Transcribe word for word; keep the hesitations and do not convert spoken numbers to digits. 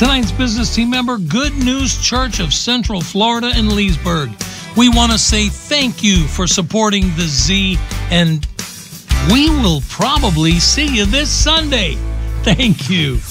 Tonight's business team member, Good News Church of Central Florida in Leesburg. We want to say thank you for supporting the Z, and we will probably see you this Sunday. Thank you.